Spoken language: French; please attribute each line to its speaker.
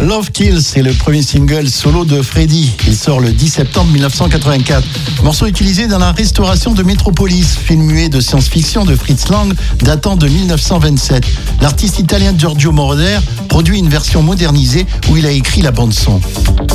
Speaker 1: Love Kills, c'est le premier single solo de Freddy. Il sort le 10 septembre 1984. Morceau utilisé dans la restauration de Metropolis, film muet de science-fiction de Fritz Lang datant de 1927. L'artiste italien Giorgio Moroder produit une version modernisée où il a écrit la bande-son.